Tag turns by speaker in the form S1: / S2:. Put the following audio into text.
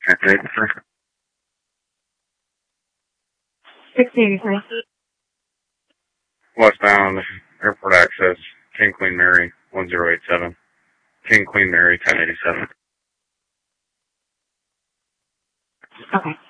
S1: 683.
S2: 683.
S1: Westbound airport access, King Queen Mary 1087. King Queen Mary 1087.
S2: Okay.